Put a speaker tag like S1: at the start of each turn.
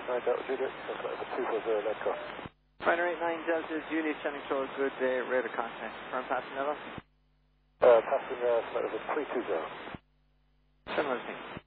S1: 9 Delta Juliet, over 240 Echo.
S2: Fighter 89 Delta Juliet, sending control, good radar contact. Firm passing level?
S1: Passing over 320.
S2: Send listening.